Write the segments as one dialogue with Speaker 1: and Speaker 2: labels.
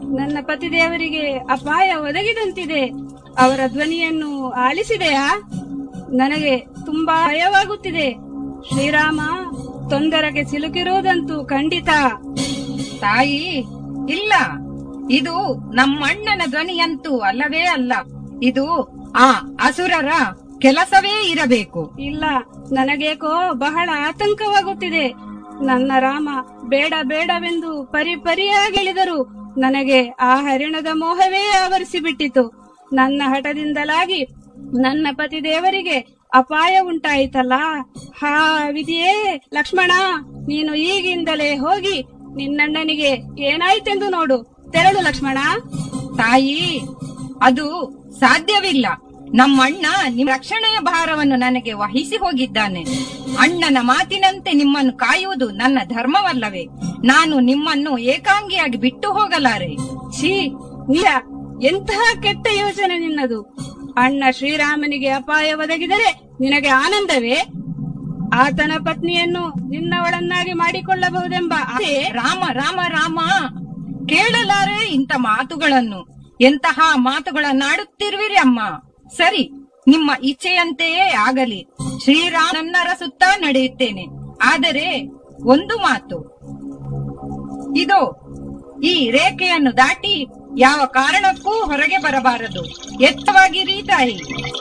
Speaker 1: ನನ್ನ ಪತಿದೇವರಿಗೆ ಅಪಾಯ ಒದಗಿದಂತಿದೆ. ಅವರ ಧ್ವನಿಯನ್ನು ಆಲಿಸಿದೆಯಾ? ನನಗೆ ತುಂಬಾ ಭಯವಾಗುತ್ತಿದೆ. ಶ್ರೀರಾಮ ತೊಂದರೆಗೆ ಸಿಲುಕಿರುವುದಂತೂ ಖಂಡಿತ.
Speaker 2: ತಾಯಿ, ಇಲ್ಲ, ಇದು ನಮ್ಮಣ್ಣನ ಧ್ವನಿಯಂತೂ ಅಲ್ಲವೇ ಅಲ್ಲ. ಇದು ಆ ಅಸುರರ ಕೆಲಸವೇ ಇರಬೇಕು.
Speaker 1: ಇಲ್ಲ, ನನಗೇಕೋ ಬಹಳ ಆತಂಕವಾಗುತ್ತಿದೆ. ನನ್ನ ರಾಮ ಬೇಡ ಬೇಡವೆಂದು ಪರಿಪರಿಯಾಗಿ ಹೇಳಿದರು. ನನಗೆ ಆ ಹರಿಣದ ಮೋಹವೇ ಆವರಿಸಿಬಿಟ್ಟಿತು. ನನ್ನ ಹಠದಿಂದಲಾಗಿ ನನ್ನ ಪತಿದೇವರಿಗೆ ಅಪಾಯ ಉಂಟಾಯಿತಲ್ಲ. ಹಾ ವಿಧಿಯೇ! ಲಕ್ಷ್ಮಣ, ನೀನು ಈಗಿಂದಲೇ ಹೋಗಿ ನಿನ್ನಣ್ಣನಿಗೆ ಏನಾಯ್ತೆಂದು ನೋಡು. ತೆರಳು ಲಕ್ಷ್ಮಣ.
Speaker 2: ತಾಯಿ, ಅದು ಸಾಧ್ಯವಿಲ್ಲ. ನಮ್ಮಣ್ಣ ನಿಮ್ಮ ರಕ್ಷಣೆಯ ಭಾರವನ್ನು ನನಗೆ ವಹಿಸಿ ಹೋಗಿದ್ದಾನೆ. ಅಣ್ಣನ ಮಾತಿನಂತೆ ನಿಮ್ಮನ್ನು ಕಾಯುವುದು ನನ್ನ ಧರ್ಮವಲ್ಲವೇ? ನಾನು ನಿಮ್ಮನ್ನು ಏಕಾಂಗಿಯಾಗಿ ಬಿಟ್ಟು ಹೋಗಲಾರೆ.
Speaker 1: ಛೀ, ನೀರ ಎಂತಹ ಕೆಟ್ಟ ಯೋಚನೆ ನಿನ್ನದು. ಅಣ್ಣ ಶ್ರೀರಾಮನಿಗೆ ಅಪಾಯ ಒದಗಿದರೆ ನಿನಗೆ ಆನಂದವೇ? ಆತನ ಪತ್ನಿಯನ್ನು ನಿನ್ನವಳನ್ನಾಗಿ ಮಾಡಿಕೊಳ್ಳಬಹುದೆಂಬ ಆಸೆ?
Speaker 2: ರಾಮ ರಾಮ ರಾಮ, ಕೇಳಲಾರೆ ಇಂಥ ಮಾತುಗಳನ್ನು. ಎಂತಹ ಮಾತುಗಳನ್ನಾಡುತ್ತಿರುವಿರಿ ಅಮ್ಮ. ಸರಿ, ನಿಮ್ಮ ಇಚ್ಛೆಯಂತೆಯೇ ಆಗಲಿ. ಶ್ರೀರಾಮನನ್ನರ ಸುತ್ತ ನಡೆಯುತ್ತೇನೆ. ಆದರೆ ಒಂದು ಮಾತು, ಇದೋ ಈ ರೇಖೆಯನ್ನು ದಾಟಿ ಯಾವ ಕಾರಣಕ್ಕೂ ಹೊರಗೆ ಬರಬಾರದು. ಎತ್ತವಾಗಿರಿ ತಾಯಿ.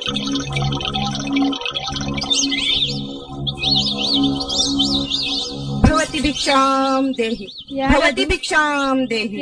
Speaker 3: ಭವತಿ ಭಿಕ್ಷಾಂ ದೇಹಿ, ಭವತಿ ಭಿಕ್ಷಾಂ ದೇಹಿ.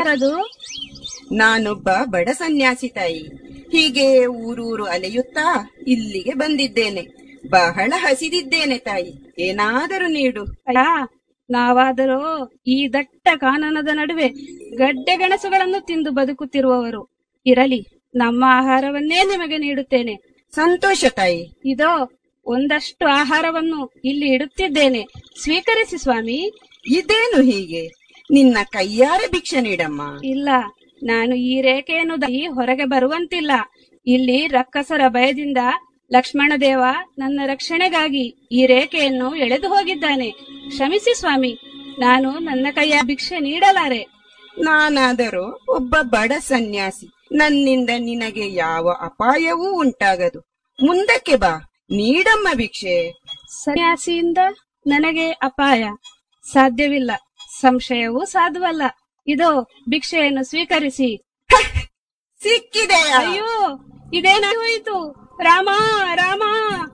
Speaker 3: ನಾನೊಬ್ಬ ಬಡ ಸನ್ಯಾಸಿ ತಾಯಿ. ಹೀಗೆ ಊರೂರು ಅಲೆಯುತ್ತಾ ಇಲ್ಲಿಗೆ ಬಂದಿದ್ದೇನೆ. ಬಹಳ ಹಸಿದಿದ್ದೇನೆ ತಾಯಿ, ಏನಾದರೂ ನೀಡು.
Speaker 1: ನಾವಾದರೂ ಈ ದಟ್ಟ ಕಾನನದ ನಡುವೆ ಗಡ್ಡೆ ಗೆಣಸುಗಳನ್ನು ತಿಂದು ಬದುಕುತ್ತಿರುವವರು. ಇರಲಿ, ನಮ್ಮ ಆಹಾರವನ್ನೇ ನಿಮಗೆ ನೀಡುತ್ತೇನೆ.
Speaker 3: ಸಂತೋಷ ತಾಯಿ.
Speaker 1: ಇದೋ ಒಂದಷ್ಟು ಆಹಾರವನ್ನು ಇಲ್ಲಿ ಇಡುತ್ತಿದ್ದೇನೆ, ಸ್ವೀಕರಿಸಿ ಸ್ವಾಮಿ.
Speaker 3: ಇದೇನು ಹೀಗೆ? ನಿನ್ನ ಕೈಯಾರೆ ಭಿಕ್ಷೆ ನೀಡಮ್ಮ.
Speaker 1: ಇಲ್ಲ, ನಾನು ಈ ರೇಖೆಯನ್ನು ದಾಟಿ ಹೊರಗೆ ಬರುವಂತಿಲ್ಲ. ಇಲ್ಲಿ ರಕ್ಕಸರ ಭಯದಿಂದ ಲಕ್ಷ್ಮಣದೇವ ನನ್ನ ರಕ್ಷಣೆಗಾಗಿ ಈ ರೇಖೆಯನ್ನು ಎಳೆದು ಹೋಗಿದ್ದಾನೆ. ಕ್ಷಮಿಸಿ ಸ್ವಾಮಿ, ನಾನು ನನ್ನ ಕೈಯ ಭಿಕ್ಷೆ ನೀಡಲಾರೆ.
Speaker 3: ನಾನಾದರೂ ಒಬ್ಬ ಬಡ ಸನ್ಯಾಸಿ. ನನ್ನಿಂದ ನಿನಗೆ ಯಾವ ಅಪಾಯವೂ ಉಂಟಾಗದು. ಮುಂದಕ್ಕೆ ಬಾ, ನೀಡಮ್ಮ ಭಿಕ್ಷೆ.
Speaker 1: ಸನ್ಯಾಸಿಯಿಂದ ನನಗೆ ಅಪಾಯ ಸಾಧ್ಯವಿಲ್ಲ, ಸಂಶಯವೂ ಸಾಧುವಲ್ಲ. ಇದೋ ಭಿಕ್ಷೆಯನ್ನು ಸ್ವೀಕರಿಸಿ.
Speaker 3: ಸಿಕ್ಕಿದೆ.
Speaker 1: ಅಯ್ಯೋ, ಇದೇನಾಗೋಯಿತು? ರಾಮ ರಾಮ,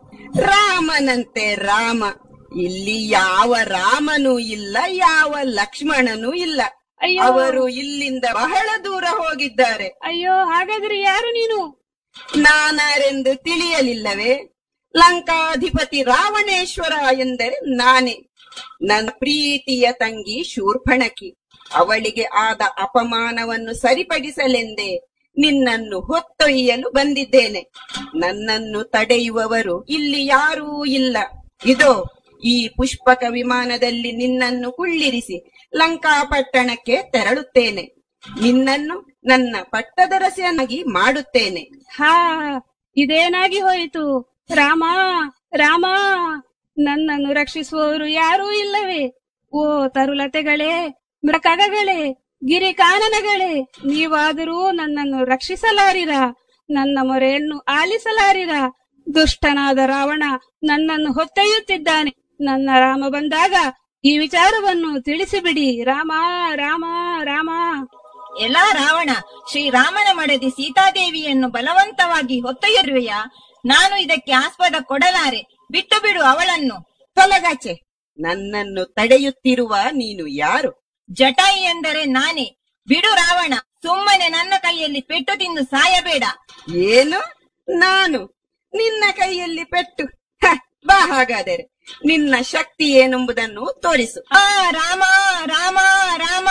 Speaker 3: ರಾಮನಂತೆ ರಾಮ. ಇಲ್ಲಿ ಯಾವ ರಾಮನೂ ಇಲ್ಲ, ಯಾವ ಲಕ್ಷ್ಮಣನೂ ಇಲ್ಲ.
Speaker 1: ಅಯ್ಯೋ,
Speaker 3: ಅವರು ಇಲ್ಲಿಂದ ಬಹಳ ದೂರ ಹೋಗಿದ್ದಾರೆ.
Speaker 1: ಅಯ್ಯೋ, ಹಾಗಾದ್ರೆ ಯಾರು ನೀನು?
Speaker 3: ನಾನಾರೆಂದು ತಿಳಿಯಲಿಲ್ಲವೇ? ಲಂಕಾಧಿಪತಿ ರಾವಣೇಶ್ವರ ಎಂದರೆ ನಾನೇ. ನನ್ನ ಪ್ರೀತಿಯ ತಂಗಿ ಶೂರ್ಪಣಕಿ. ಅವಳಿಗೆ ಆದ ಅಪಮಾನವನ್ನು ಸರಿಪಡಿಸಲೆಂದೇ ನಿನ್ನನ್ನು ಹೊತ್ತೊಯ್ಯಲು ಬಂದಿದ್ದೇನೆ. ನನ್ನನ್ನು ತಡೆಯುವವರು ಇಲ್ಲಿ ಯಾರೂ ಇಲ್ಲ. ಇದೋ ಈ ಪುಷ್ಪಕ ವಿಮಾನದಲ್ಲಿ ನಿನ್ನನ್ನು ಕುಳ್ಳಿರಿಸಿ ಲಂಕಾಪಟ್ಟಣಕ್ಕೆ ತೆರಳುತ್ತೇನೆ. ನಿನ್ನನ್ನು ನನ್ನ ಪಟ್ಟದರಸೆಯನ್ನಾಗಿ ಮಾಡುತ್ತೇನೆ.
Speaker 1: ಹಾ, ಇದೇನಾಗಿ ಹೋಯಿತು? ರಾಮ ರಾಮ, ನನ್ನನ್ನು ರಕ್ಷಿಸುವವರು ಯಾರೂ ಇಲ್ಲವೇ? ಓ ತರುಲತೆಗಳೇ, ಮೃಕಗಳೇ, ಗಿರಿಕಾನನಗಳೇ, ನೀವಾದರೂ ನನ್ನನ್ನು ರಕ್ಷಿಸಲಾರಿರ? ನನ್ನ ಮೊರೆಯನ್ನು ಆಲಿಸಲಾರಿರ? ದುಷ್ಟನಾದ ರಾವಣ ನನ್ನನ್ನು ಹೊತ್ತೊಯ್ಯುತ್ತಿದ್ದಾನೆ. ನನ್ನ ರಾಮ ಬಂದಾಗ ಈ ವಿಚಾರವನ್ನು ತಿಳಿಸಿಬಿಡಿ. ರಾಮ ರಾಮ ರಾಮ.
Speaker 2: ಎಲ್ಲಾ ರಾವಣ, ಶ್ರೀರಾಮನ ಮಡದಿ ಸೀತಾದೇವಿಯನ್ನು ಬಲವಂತವಾಗಿ ಹೊತ್ತೊಯ್ಯುವೆಯಾ? ನಾನು ಇದಕ್ಕೆ ಆಸ್ಪದ ಕೊಡಲಾರೆ. ಬಿಟ್ಟು ಬಿಡು ಅವಳನ್ನು.
Speaker 3: ತೊಲಗಾಚೆ. ನನ್ನನ್ನು ತಡೆಯುತ್ತಿರುವ ನೀನು ಯಾರು?
Speaker 2: ಜಟಾಯಿ ಎಂದರೆ ನಾನೇ. ಬಿಡು ರಾವಣ, ಸುಮ್ಮನೆ ನನ್ನ ಕೈಯಲ್ಲಿ ಪೆಟ್ಟು ತಿಂದು ಸಾಯಬೇಡ.
Speaker 3: ಏನು? ನಾನು ನಿನ್ನ ಕೈಯಲ್ಲಿ ಪೆಟ್ಟು? ಬಾ, ಹಾಗಾದರೆ ನಿನ್ನ ಶಕ್ತಿ ಏನೆಂಬುದನ್ನು ತೋರಿಸು.
Speaker 2: ರಾಮ ರಾಮ ರಾಮ.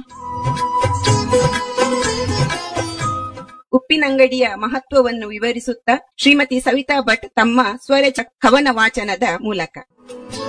Speaker 3: ಉಪ್ಪಿನಂಗಡಿಯ ಮಹತ್ವವನ್ನು ವಿವರಿಸುತ್ತಾ ಶ್ರೀಮತಿ ಸವಿತಾ ಭಟ್ ತಮ್ಮ ಸ್ವರಚ ಕವನ ವಾಚನದ ಮೂಲಕ